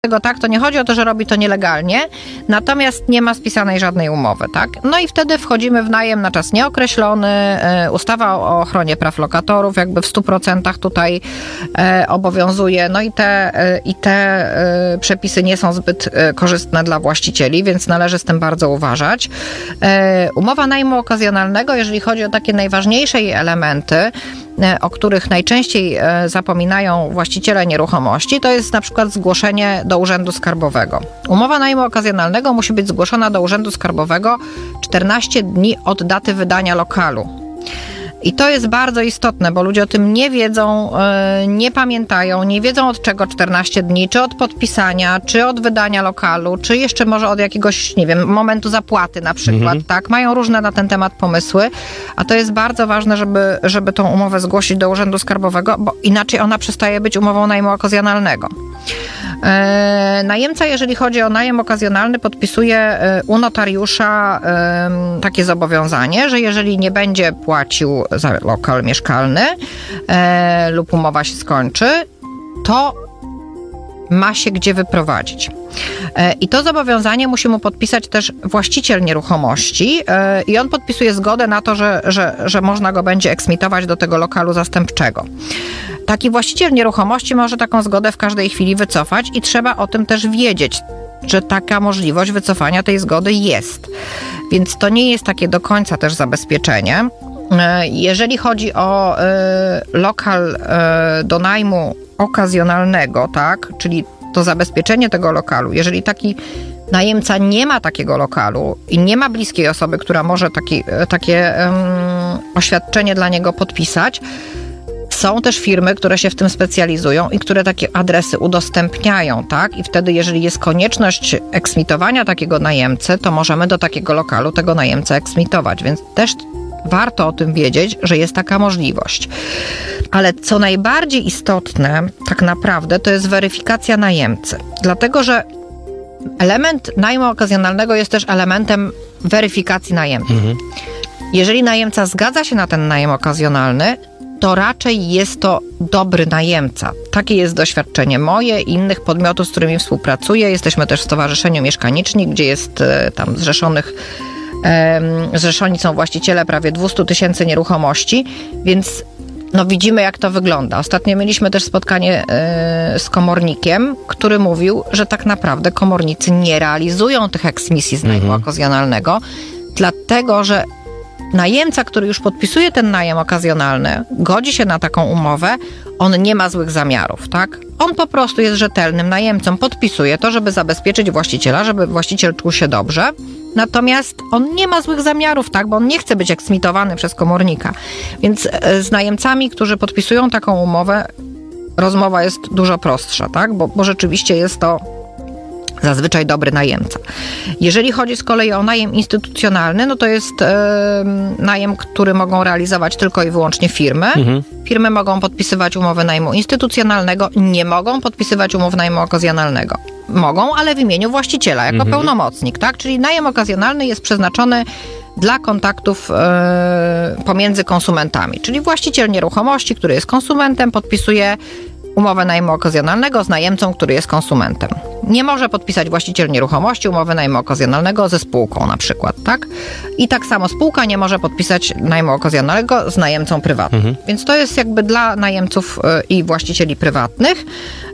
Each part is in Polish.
tego tak, to nie chodzi o to, że robi to nielegalnie, natomiast nie ma spisanej żadnej umowy, tak? No i wtedy wchodzimy w najem na czas nieokreślony, ustawa o ochronie praw lokatorów jakby w 100% tutaj obowiązuje, no i te przepisy nie są zbyt korzystne dla właścicieli, więc należy z tym bardzo uważać. Umowa najmu okazjonalnego, jeżeli chodzi o takie najważniejsze jej elementy, o których najczęściej zapominają właściciele nieruchomości, to jest na przykład zgłoszenie do Urzędu Skarbowego. Umowa najmu okazjonalnego musi być zgłoszona do Urzędu Skarbowego 14 dni od daty wydania lokalu. I to jest bardzo istotne, bo ludzie o tym nie wiedzą, nie pamiętają, nie wiedzą od czego 14 dni, czy od podpisania, czy od wydania lokalu, czy jeszcze może od jakiegoś, nie wiem, momentu zapłaty na przykład, tak? Mają różne na ten temat pomysły, a to jest bardzo ważne, żeby tą umowę zgłosić do Urzędu Skarbowego, bo inaczej ona przestaje być umową najmu okazjonalnego. Najemca, jeżeli chodzi o najem okazjonalny, podpisuje u notariusza takie zobowiązanie, że jeżeli nie będzie płacił za lokal mieszkalny lub umowa się skończy, to ma się gdzie wyprowadzić. I to zobowiązanie musi mu podpisać też właściciel nieruchomości i on podpisuje zgodę na to, że można go będzie eksmitować do tego lokalu zastępczego. Taki właściciel nieruchomości może taką zgodę w każdej chwili wycofać i trzeba o tym też wiedzieć, że taka możliwość wycofania tej zgody jest. Więc to nie jest takie do końca też zabezpieczenie. Jeżeli chodzi o lokal do najmu okazjonalnego, tak, czyli to zabezpieczenie tego lokalu, jeżeli taki najemca nie ma takiego lokalu i nie ma bliskiej osoby, która może takie oświadczenie dla niego podpisać, są też firmy, które się w tym specjalizują i które takie adresy udostępniają, tak? I wtedy, jeżeli jest konieczność eksmitowania takiego najemcy, to możemy do takiego lokalu tego najemcę eksmitować, więc też warto o tym wiedzieć, że jest taka możliwość. Ale co najbardziej istotne tak naprawdę to jest weryfikacja najemcy. Dlatego, że element najmu okazjonalnego jest też elementem weryfikacji najemcy. Jeżeli najemca zgadza się na ten najem okazjonalny, to raczej jest to dobry najemca. Takie jest doświadczenie moje i innych podmiotów, z którymi współpracuję. Jesteśmy też w Stowarzyszeniu Mieszkaniczni, gdzie jest tam zrzeszoni są właściciele prawie 200 000 nieruchomości, więc no widzimy, jak to wygląda. Ostatnio mieliśmy też spotkanie z komornikiem, który mówił, że tak naprawdę komornicy nie realizują tych eksmisji z najmu okazjonalnego, dlatego że najemca, który już podpisuje ten najem okazjonalny, godzi się na taką umowę, on nie ma złych zamiarów, tak? On po prostu jest rzetelnym najemcą, podpisuje to, żeby zabezpieczyć właściciela, żeby właściciel czuł się dobrze, natomiast on nie ma złych zamiarów, tak? Bo on nie chce być eksmitowany przez komornika. Więc z najemcami, którzy podpisują taką umowę, rozmowa jest dużo prostsza, tak? Bo rzeczywiście jest to zazwyczaj dobry najemca. Jeżeli chodzi z kolei o najem instytucjonalny, no to jest najem, który mogą realizować tylko i wyłącznie firmy. Firmy mogą podpisywać umowy najmu instytucjonalnego, nie mogą podpisywać umów najmu okazjonalnego. Mogą, ale w imieniu właściciela, jako pełnomocnik, tak? Czyli najem okazjonalny jest przeznaczony dla kontaktów pomiędzy konsumentami. Czyli właściciel nieruchomości, który jest konsumentem, podpisuje umowę najmu okazjonalnego z najemcą, który jest konsumentem. Nie może podpisać właściciel nieruchomości umowy najmu okazjonalnego ze spółką na przykład, tak? I tak samo spółka nie może podpisać najmu okazjonalnego z najemcą prywatnym. Więc to jest jakby dla najemców i właścicieli prywatnych.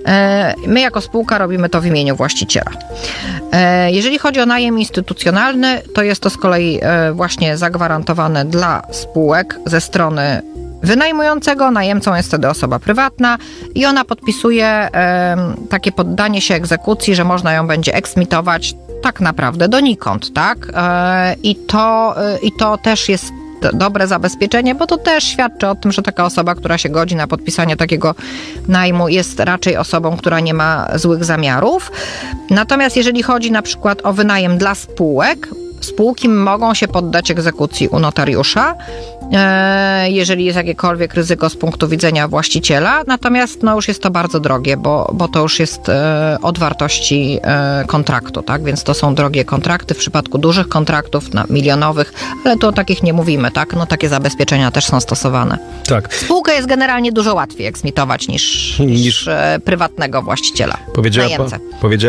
My jako spółka robimy to w imieniu właściciela. Jeżeli chodzi o najem instytucjonalny, to jest to z kolei właśnie zagwarantowane dla spółek ze strony wynajmującego, najemcą jest wtedy osoba prywatna i ona podpisuje takie poddanie się egzekucji, że można ją będzie eksmitować tak naprawdę donikąd, tak? I to też jest dobre zabezpieczenie, bo to też świadczy o tym, że taka osoba, która się godzi na podpisanie takiego najmu, jest raczej osobą, która nie ma złych zamiarów. Natomiast jeżeli chodzi na przykład o wynajem dla spółek, spółki mogą się poddać egzekucji u notariusza jeżeli jest jakiekolwiek ryzyko z punktu widzenia właściciela. Natomiast no, już jest to bardzo drogie, bo to już jest od wartości kontraktu, tak? Więc to są drogie kontrakty w przypadku dużych kontraktów, milionowych, ale tu o takich nie mówimy, tak? No takie zabezpieczenia też są stosowane. Tak. Spółkę jest generalnie dużo łatwiej eksmitować niż prywatnego właściciela, najemcę. Powiedziała